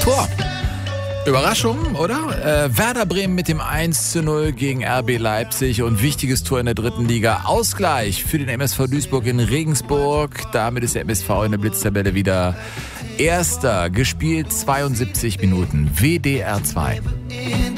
Tor. Überraschung, oder? Werder Bremen mit dem 1:0 gegen RB Leipzig und wichtiges Tor in der 3. Liga. Ausgleich für den MSV Duisburg in Regensburg. Damit ist der MSV in der Blitztabelle wieder Erster. Gespielt 72 Minuten. WDR 2.